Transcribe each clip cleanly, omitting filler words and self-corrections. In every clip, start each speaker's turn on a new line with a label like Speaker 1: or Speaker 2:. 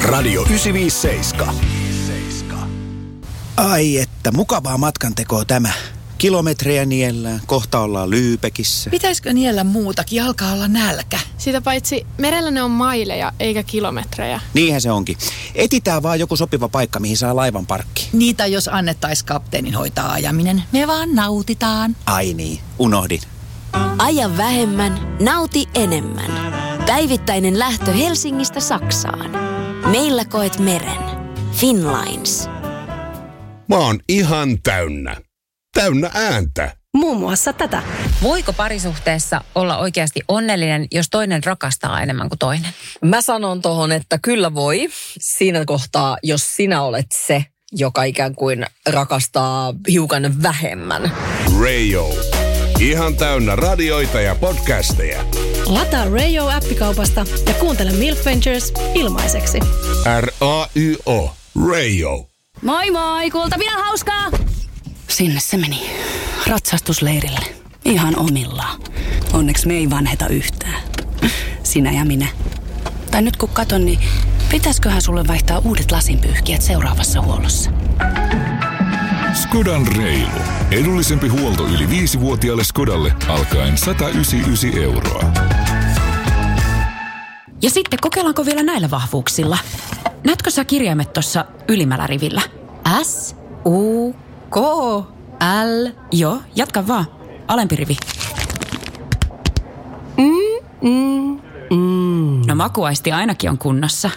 Speaker 1: Radio 957.
Speaker 2: Ai että, mukavaa matkantekoa tämä. Kilometrejä niellään, kohta ollaan Lyypekissä.
Speaker 3: Pitäisikö niellä muutakin, alkaa olla nälkä.
Speaker 4: Sitä paitsi merellä ne on maileja eikä kilometrejä.
Speaker 2: Niinhän se onkin. Etitään vaan joku sopiva paikka, mihin saa laivan parkkiin.
Speaker 3: Niitä jos annettaisiin kapteenin hoitaa ajaminen, me vaan nautitaan.
Speaker 2: Ai niin, unohdin.
Speaker 5: Aja vähemmän, nauti enemmän. Päivittäinen lähtö Helsingistä Saksaan. Meillä koet meren. Finnlines.
Speaker 1: Mä oon ihan täynnä. Täynnä ääntä.
Speaker 6: Muun muassa tätä.
Speaker 7: Voiko parisuhteessa olla oikeasti onnellinen, jos toinen rakastaa enemmän kuin toinen?
Speaker 6: Mä sanon tohon, että kyllä voi. Siinä kohtaa, jos sinä olet se, joka ikään kuin rakastaa hiukan vähemmän.
Speaker 1: Radio. Ihan täynnä radioita ja podcasteja.
Speaker 8: Lataa Radio-appikaupasta ja kuuntele Milk Ventures ilmaiseksi.
Speaker 1: R-A-Y-O. Radio.
Speaker 8: Moi moi, kuultavia hauskaa!
Speaker 9: Sinne se meni. Ratsastusleirille. Ihan omillaan. Onneksi me ei vanheta yhtään. Sinä ja minä. Tai nyt kun katon, niin pitäisköhän sulle vaihtaa uudet lasinpyyhkijät seuraavassa huollossa?
Speaker 10: Skodan reilu. Edullisempi huolto yli 5-vuotiaalle Skodalle alkaen 199 €.
Speaker 11: Ja sitten kokeillaanko vielä näillä vahvuuksilla? Näetkö sä kirjaimet tuossa ylimmällä rivillä? S, U, K, L. Joo, jatka vaan. Alempi rivi. No makuaisti ainakin on kunnossa.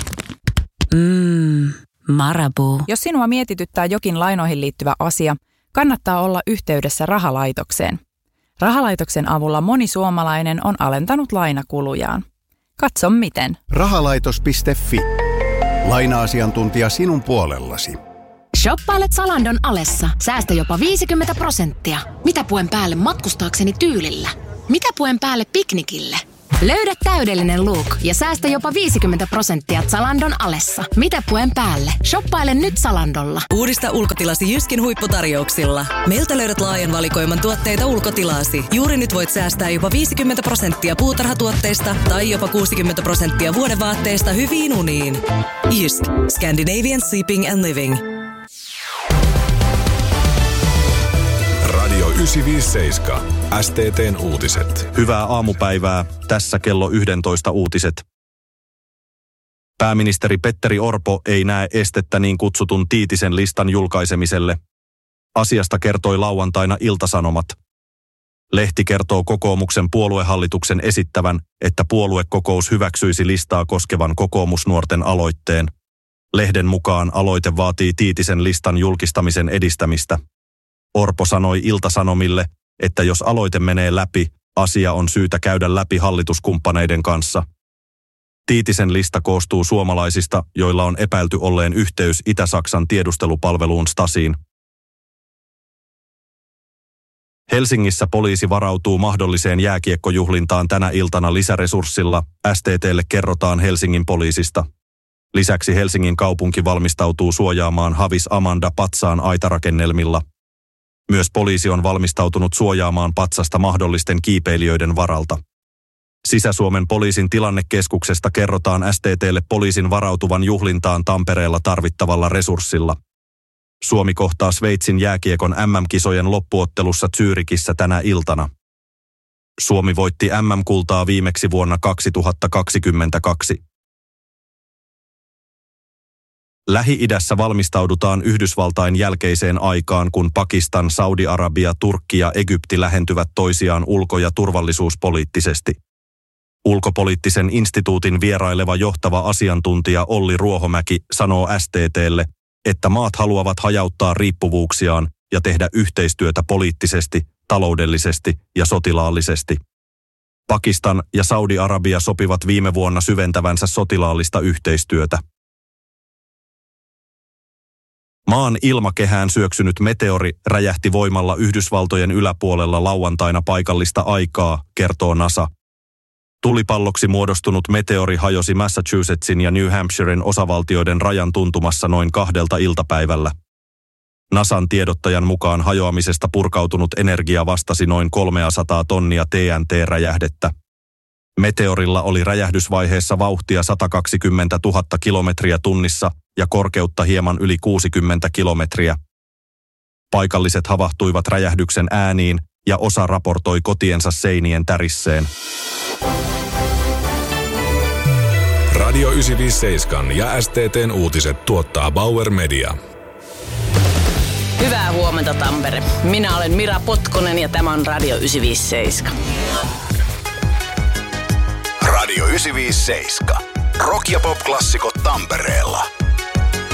Speaker 11: Marabou.
Speaker 12: Jos sinua mietityttää jokin lainoihin liittyvä asia, kannattaa olla yhteydessä rahalaitokseen. Rahalaitoksen avulla moni suomalainen on alentanut lainakulujaan. Katso miten.
Speaker 13: Rahalaitos.fi. Laina-asiantuntija sinun puolellasi.
Speaker 14: Shoppailet Zalandon alessa. Säästä jopa 50%. Mitä puen päälle matkustaakseni tyylillä? Mitä puen päälle piknikille? Löydä täydellinen look ja säästä jopa 50% Zalandon alessa. Mitä puen päälle? Shoppaile nyt Zalandolla.
Speaker 15: Uudista ulkotilasi Jyskin huipputarjouksilla. Meiltä löydät laajan valikoiman tuotteita ulkotilasi. Juuri nyt voit säästää jopa 50% puutarhatuotteista tai jopa 60% vuodevaatteista hyviin uniin. Jysk. Scandinavian Sleeping and Living.
Speaker 10: Radio 957. STT:n uutiset.
Speaker 16: Hyvää aamupäivää. Tässä kello 11 uutiset. Pääministeri Petteri Orpo ei näe estettä niin kutsutun Tiitisen listan julkaisemiselle. Asiasta kertoi lauantaina Ilta-Sanomat. Lehti kertoo kokoomuksen puoluehallituksen esittävän, että puoluekokous hyväksyisi listaa koskevan kokoomusnuorten aloitteen. Lehden mukaan aloite vaatii Tiitisen listan julkistamisen edistämistä. Orpo sanoi Ilta-Sanomille, että jos aloite menee läpi, asia on syytä käydä läpi hallituskumppaneiden kanssa. Tiitisen lista koostuu suomalaisista, joilla on epäilty olleen yhteys Itä-Saksan tiedustelupalveluun Stasiin. Helsingissä poliisi varautuu mahdolliseen jääkiekkojuhlintaan tänä iltana lisäresurssilla, STT:lle kerrotaan Helsingin poliisista. Lisäksi Helsingin kaupunki valmistautuu suojaamaan Havis Amanda patsaan aitarakennelmilla. Myös poliisi on valmistautunut suojaamaan patsasta mahdollisten kiipeilijöiden varalta. Sisä-Suomen poliisin tilannekeskuksesta kerrotaan STT:lle poliisin varautuvan juhlintaan Tampereella tarvittavalla resurssilla. Suomi kohtaa Sveitsin jääkiekon MM-kisojen loppuottelussa Zürichissä tänä iltana. Suomi voitti MM-kultaa viimeksi vuonna 2022. Lähi-idässä valmistaudutaan Yhdysvaltain jälkeiseen aikaan, kun Pakistan, Saudi-Arabia, Turkki ja Egypti lähentyvät toisiaan ulko- ja turvallisuuspoliittisesti. Ulkopoliittisen instituutin vieraileva johtava asiantuntija Olli Ruohomäki sanoo STT:lle, että maat haluavat hajauttaa riippuvuuksiaan ja tehdä yhteistyötä poliittisesti, taloudellisesti ja sotilaallisesti. Pakistan ja Saudi-Arabia sopivat viime vuonna syventävänsä sotilaallista yhteistyötä. Maan ilmakehään syöksynyt meteori räjähti voimalla Yhdysvaltojen yläpuolella lauantaina paikallista aikaa, kertoo NASA. Tulipalloksi muodostunut meteori hajosi Massachusettsin ja New Hampshiren osavaltioiden rajan tuntumassa noin 2 iltapäivällä. NASAn tiedottajan mukaan hajoamisesta purkautunut energia vastasi noin 300 tonnia TNT-räjähdettä. Meteorilla oli räjähdysvaiheessa vauhtia 120 000 kilometriä tunnissa ja korkeutta hieman yli 60 kilometriä. Paikalliset havahtuivat räjähdyksen ääniin ja osa raportoi kotiensa seinien tärisseen.
Speaker 10: Radio 957 ja STT:n uutiset tuottaa Bauer Media.
Speaker 17: Hyvää huomenta, Tampere. Minä olen Mira Potkonen ja tämä on Radio 957.
Speaker 18: Radio 957. Rock- ja pop-klassikot Tampereella.